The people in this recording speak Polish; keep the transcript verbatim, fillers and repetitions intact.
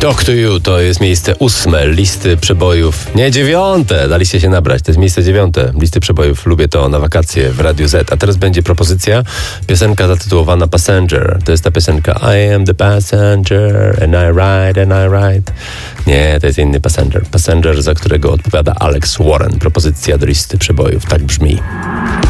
Talk to You to jest miejsce ósme listy przebojów. Nie, dziewiąte! Daliście się nabrać. To jest miejsce dziewiąte listy przebojów. Lubię to na wakacje w Radiu Z. A teraz będzie propozycja. Piosenka zatytułowana Passenger. To jest ta piosenka I am the passenger and I ride and I ride. Nie, to jest inny Passenger. Passenger, za którego odpowiada Alex Warren. Propozycja do listy przebojów. Tak brzmi.